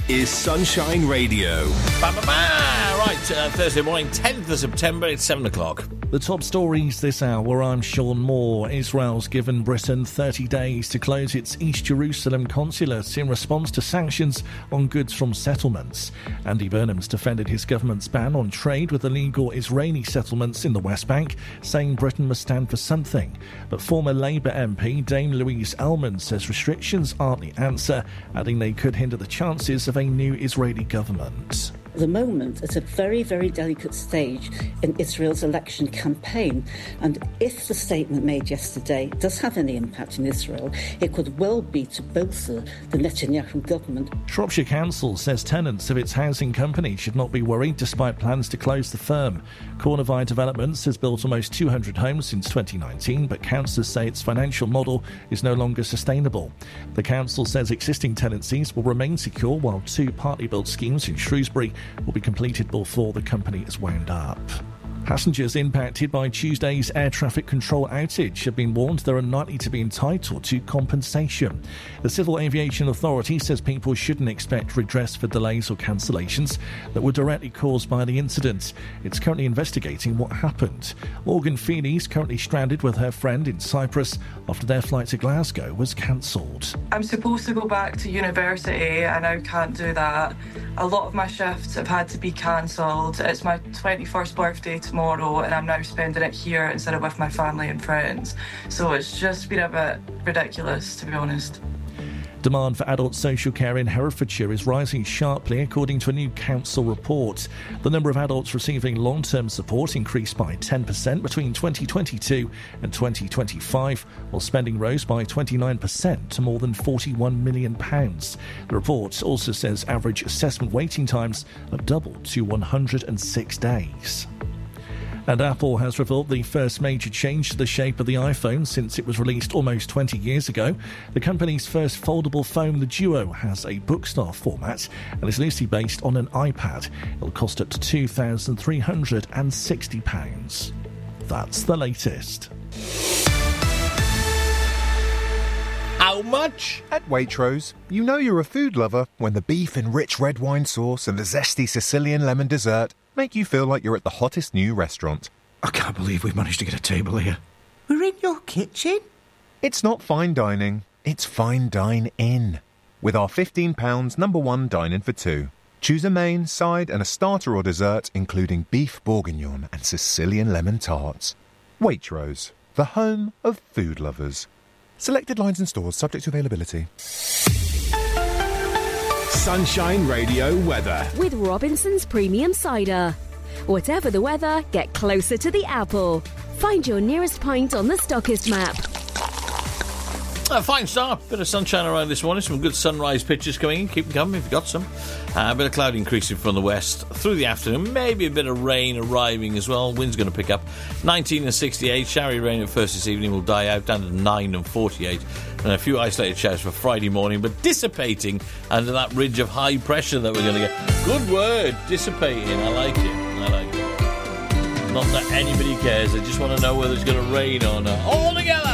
is Sunshine Radio. Right, Thursday morning, 10th of September, it's 7 o'clock. The top stories this hour, I'm Sean Moore. Israel's given Britain 30 days to close its East Jerusalem consulate in response to sanctions on goods from settlements. Andy Burnham's defended his government's ban on trade with illegal Israeli settlements in the West Bank, saying Britain must stand for something. But former Labour MP Dame Louise Ellman says restrictions aren't the answer, adding they could hinder the chances of a new Israeli government. At the moment, at a very, very delicate stage in Israel's election campaign, and if the statement made yesterday does have any impact in Israel, it could well be to bolster the Netanyahu government. Shropshire Council says tenants of its housing company should not be worried despite plans to close the firm. Cornervine Developments has built almost 200 homes since 2019, but councillors say its financial model is no longer sustainable. The council says existing tenancies will remain secure while two partly built schemes in Shrewsbury will be completed before the company is wound up. Passengers impacted by Tuesday's air traffic control outage have been warned they're unlikely to be entitled to compensation. The Civil Aviation Authority says people shouldn't expect redress for delays or cancellations that were directly caused by the incident. It's currently investigating what happened. Morgan Feeney is currently stranded with her friend in Cyprus after their flight to Glasgow was cancelled. I'm supposed to go back to university and I can't do that. A lot of my shifts have had to be cancelled. It's my 21st birthday tomorrow and I'm now spending it here instead of with my family and friends. So it's just been a bit ridiculous, to be honest. Demand for adult social care in Herefordshire is rising sharply according to a new council report. The number of adults receiving long-term support increased by 10% between 2022 and 2025, while spending rose by 29% to more than £41 million. The report also says average assessment waiting times have doubled to 106 days. And Apple has revealed the first major change to the shape of the iPhone since it was released almost 20 years ago. The company's first foldable phone, the Duo, has a bookstyle format and is loosely based on an iPad. It'll cost up to £2,360. That's the latest. How much? At Waitrose, you know you're a food lover when the beef and rich red wine sauce and the zesty Sicilian lemon dessert make you feel like you're at the hottest new restaurant. I can't believe we've managed to get a table here. We're in your kitchen? It's not fine dining, it's fine dine-in. With our £15 number one dine-in for two. Choose a main, side and a starter or dessert, including beef bourguignon and Sicilian lemon tarts. Waitrose, the home of food lovers. Selected lines and stores subject to availability. Sunshine Radio weather. With Robinson's Premium Cider. Whatever the weather, get closer to the apple. Find your nearest pint on the Stockist map. A fine start. Bit of sunshine around this morning. Some good sunrise pictures coming in. Keep them coming if you've got some. A bit of cloud increasing from the west through the afternoon. Maybe a bit of rain arriving as well. Wind's going to pick up. 19 and 68. Showery rain at first this evening will die out down to 9 and 48. And a few isolated showers for Friday morning, but dissipating under that ridge of high pressure that we're going to get. Good word. Dissipating. I like it. I like it. Not that anybody cares. I just want to know whether it's going to rain or not. All together.